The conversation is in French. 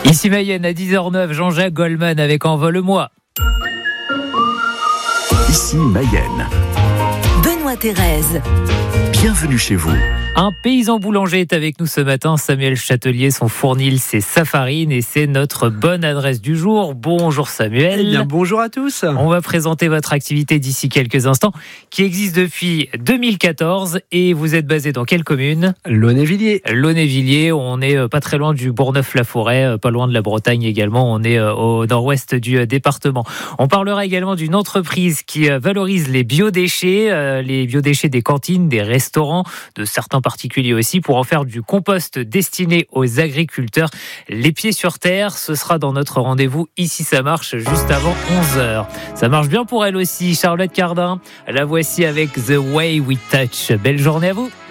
Ici Mayenne à 10h09, Jean-Jacques Goldman avec Envole-moi. Ici Mayenne. Benoît Thérèse. Bienvenue chez vous. Un paysan boulanger est avec nous ce matin, Samuel Châtelier. Son fournil, c'est sa farine et c'est notre bonne adresse du jour. Bonjour Samuel. Eh bien, bonjour à tous. On va présenter votre activité d'ici quelques instants, qui existe depuis 2014 et vous êtes basé dans quelle commune ? Launay-Villiers. Launay-Villiers, on est pas très loin du Bourgneuf-la-Forêt, pas loin de la Bretagne également, on est au nord-ouest du département. On parlera également d'une entreprise qui valorise les biodéchets des cantines, des restaurants, de certains particuliers aussi, pour en faire du compost destiné aux agriculteurs. Les pieds sur terre, ce sera dans notre rendez-vous Ici ça marche, juste avant 11h. Ça marche bien pour elle aussi, Charlotte Cardin. La voici avec The Way We Touch. Belle journée à vous.